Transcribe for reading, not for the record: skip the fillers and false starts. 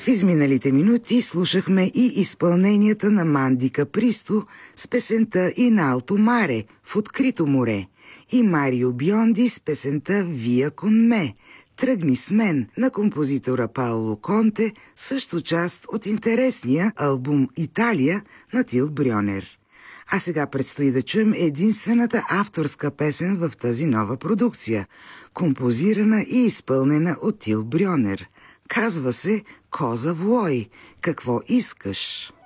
В изминалите минути слушахме и изпълненията на Манди Капристо с песента «In alto mare» в открито море и Марио Бионди с песента «Via con me» «Тръгни с мен» на композитора Паоло Конте, също част от интересния албум «Италия» на Тил Брьонер. А сега предстои да чуем единствената авторска песен в тази нова продукция, композирана и изпълнена от Тил Брьонер. Казва се «Коза Вуой» – «Какво искаш?»